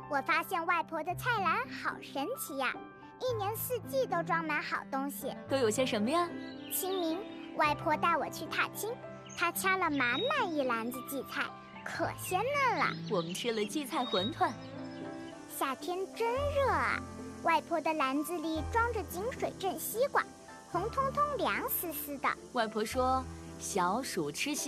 我发现外婆的菜篮好神奇呀，一年四季都装满好东西。 都有些什么呀？ 清明，外婆带我去踏青，她掐了满满一篮子荠菜，可鲜嫩了。 我们吃了荠菜馄饨。 夏天真热啊，外婆的篮子里装着井水镇西瓜，红彤彤、凉丝丝的。 外婆说，小暑吃西